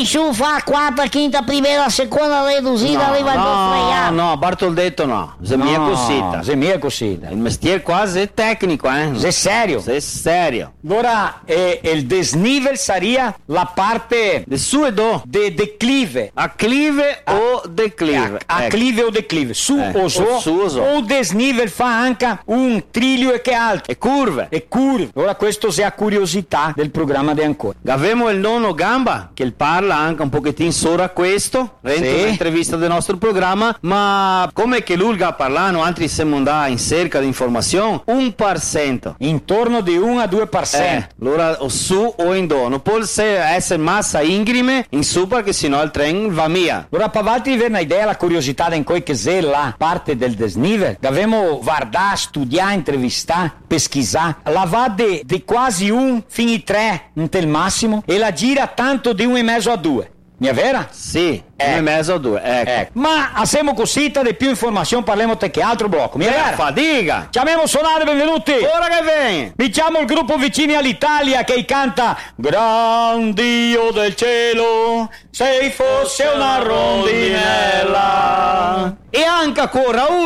poi su fa quarta, quinta, primera, seconda riducita, arriva il fregato. No, Bartoldetto no. Se mia cosita. Se mia cosita. Il mestiere quasi è tecnico, Se serio. Se serio. Allora, il desnivel sarebbe la parte De su e do. de declive. Acclive o declive. Acclive o declive, su o su o so. o desnivel fa anche un triglio e che altro. E curve. E curve. Ora questo sia curiosità del programma di ancora. Avemo il nonno Gamba che parla anche un pochettino sopra questo, dentro Sì. un'intervista del nostro programma, ma come che lui ha parlato, altri siamo andati in cerca di informazioni, 1%. Intorno di 1 a 2%. Allora o su o in do, non può essere massa ingrime in su perché sennò il treno va via. Ora Pavalti di avere un'idea, la curiosità in cui che sia la parte del desnivel. Abbiamo guardato, studiato, intervistato, peschisato. La va di quasi 1 fino a 3 il massimo e la gira tanto di 1,5 a 2. Mi è vera? Sì, 1,5 o 2, ecco. Ma siamo cosita di più informazioni, parliamo te che altro blocco. Mi è vera? Fadiga! Chiamiamo Sonare, benvenuti! Ora che vieni! Diciamo il gruppo Vicini all'Italia che canta Gran Dio del cielo, se fosse una rondinella. E anche ancora